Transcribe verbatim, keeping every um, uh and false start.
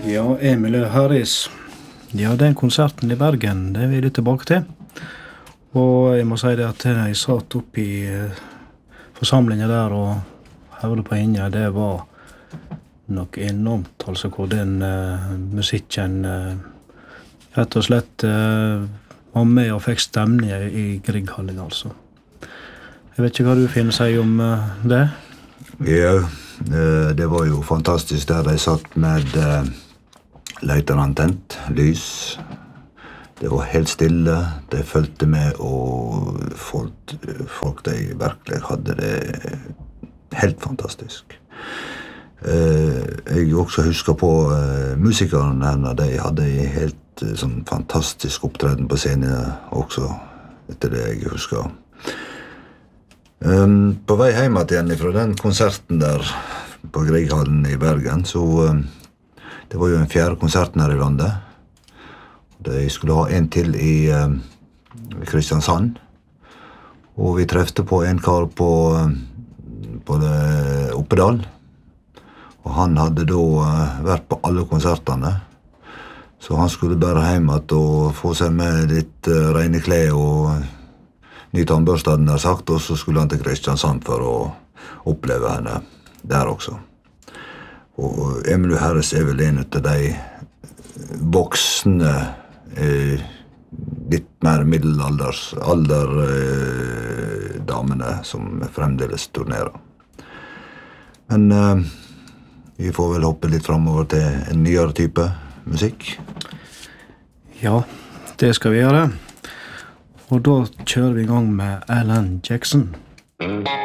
Ja, Emil Harris. Ja, den konserten i Bergen, det er vi litt tilbake til. Og jeg må si det at jeg satt opp i uh, forsamlingen der og hørte på henne, det var nok enormt, altså hvor den uh, musikken uh, rett og slett uh, var med og fikk stemning i Grieghallen, altså. Jeg vet ikke hva du finner seg om uh, det? Ja, uh, det var jo fantastisk der jeg satt med uh, løyteren tent, lys. Det var helt stille, de følte med, og folk, folk de virkelig hadde det helt fantastisk. Uh, jeg også husker på uh, musikerne henne, de hadde helt uh, sånn fantastisk opptreden på scenen også, etter det jeg husker. Um, på vei hjem igjen fra den konserten der på Grieghallen i Bergen, så um, det var jo en fjerde konserten her i landet. De skulle ha en til i um, Kristiansand, og vi trefte på en kar på, um, på det, Oppedal, og han hadde da uh, vært på alle konsertene, så han skulle bare hjem at og få seg med litt uh, rene klær og ny tannbørste, hadde han sagt, og så skulle han til Kristiansand for å oppleve henne der også. Og Emil Harris er vel en av de voksne, eh, litt mer middelalders alder eh, damene som fremdeles turnerer. Men eh, vi får vel hoppe litt fremover til en nyere type musikk. Ja, det skal vi gjøre. Og da kjører vi i gang med Alan Jackson.